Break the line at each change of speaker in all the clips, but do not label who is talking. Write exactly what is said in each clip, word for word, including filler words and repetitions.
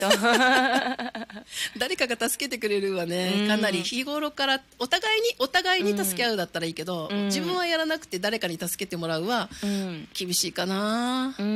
と
誰かが助けてくれるはね、かなり日頃からお互いにお互いに助け合うだったらいいけど、うん、自分はやらなくて誰かに助けてもらうは厳しいかな。
うん、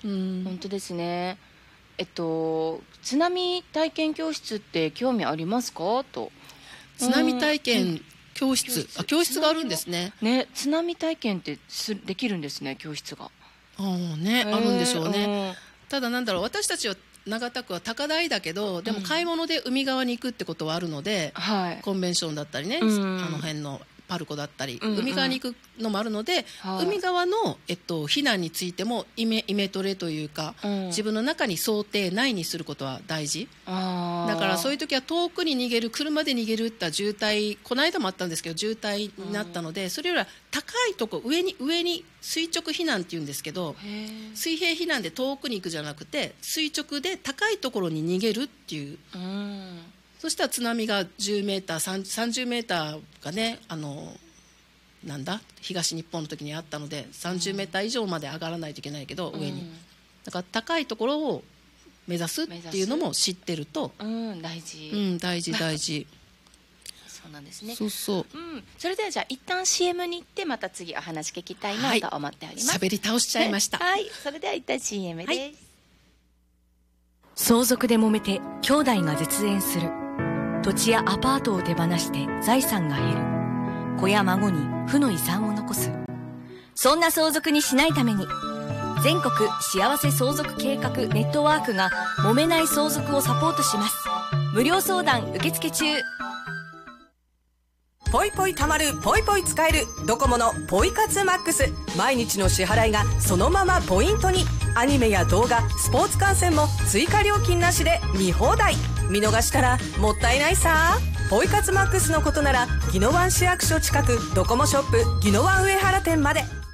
うん、本当ですね。えっと津波体験教室って興味ありますかと。
津波体験教室、うん、あ、教室があるんですね。
ね、津波体験ってすできるんですね、教室が。
ああね、あるんでしょうね。ただなんだろう、私たちは長田区は高台だけど、でも買い物で海側に行くってことはあるので、うん、コンベンションだったりね、うん、あの辺のパルコだったり、うんうん、海側に行くのもあるので、はい、海側の、えっと、避難についてもイメ、イメトレというか、うん、自分の中に想定内にすることは大事。あ、だからそういう時は遠くに逃げる、車で逃げるって渋滞、この間もあったんですけど渋滞になったので、うん、それよりは高いとこ、上に上に垂直避難っていうんですけど、水平避難で遠くに行くじゃなくて垂直で高いところに逃げるっていう、うん、そしたら津波がじゅうメーター、さんじゅうメーターがね、あのなんだ東日本の時にあったのでさんじゅうメーター以上まで上がらないといけないけど、うん、上にだから高いところを目指すっていうのも知ってると、
うん、大事、
うん、大事大事
そうなんですね。
そうそう、
うん、それではじゃあ一旦 シーエム に行ってまた次お話聞きたいなと思っております。
喋、はい、り倒しちゃいました。
はい、それでは一旦 シーエム です、はい、
相続で揉めて兄弟が絶縁する。土地やアパートを手放して財産が減る。子や孫に負の遺産を残す。そんな相続にしないために全国幸せ相続計画ネットワークが揉めない相続をサポートします。無料相談受付中。
ポイポイたまる、ポイポイ使えるドコモのポイ活マックス。毎日の支払いがそのままポイントに。アニメや動画、スポーツ観戦も追加料金なしで見放題。見逃したらもったいないさ。ポイ活マックスのことなら宜野湾市役所近くドコモショップ宜野湾上原店まで。